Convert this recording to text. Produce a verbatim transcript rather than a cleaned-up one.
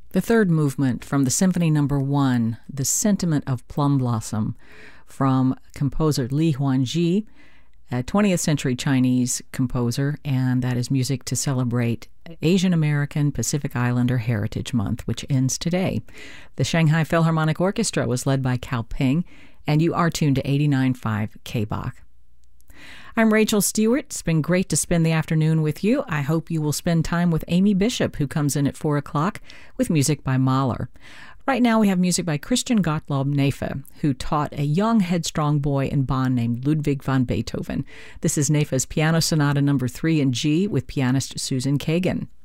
The third movement from the Symphony Number One, The Sentiment of Plum Blossom, from composer Li Huanji, a twentieth century Chinese composer, and that is music to celebrate Asian American Pacific Islander Heritage Month, which ends today. The Shanghai Philharmonic Orchestra was led by Cao Ping, and you are tuned to eighty-nine point five K B O C. I'm Rachel Stewart. It's been great to spend the afternoon with you. I hope you will spend time with Amy Bishop, who comes in at four o'clock with music by Mahler. Right now we have music by Christian Gottlob Nefe, who taught a young, headstrong boy in Bonn named Ludwig van Beethoven. This is Nefe's Piano Sonata Number three in G with pianist Susan Kagan.